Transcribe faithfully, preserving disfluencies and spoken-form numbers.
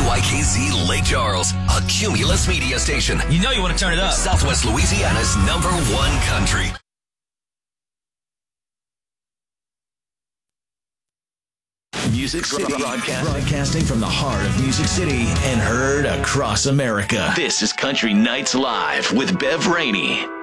Y K Z Lake Charles, a Cumulus media station. You know you want to turn it up. Southwest Louisiana's number one country. Music City, broadcasting. broadcasting from the heart of Music City and heard across America. This is Country Nights Live with Bev Rainey.